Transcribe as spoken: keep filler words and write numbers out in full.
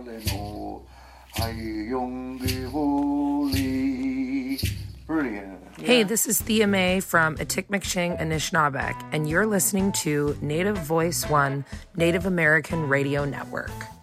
Brilliant. Hey, this is Thea Mae from Atikameksheng Anishinaabeg, and you're listening to Native Voice One Native American Radio Network.